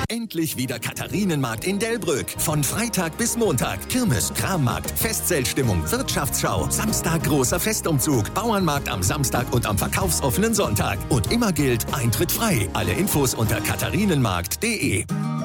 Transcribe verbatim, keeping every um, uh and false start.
Endlich wieder Katharinenmarkt in Delbrück. Von Freitag bis Montag. Kirmes, Krammarkt, Festzeltstimmung, Wirtschaftsschau. Samstag großer Festumzug. Bauernmarkt am Samstag und am verkaufsoffenen Sonntag. Und immer gilt, Eintritt frei. Alle Infos unter katharinenmarkt punkt de.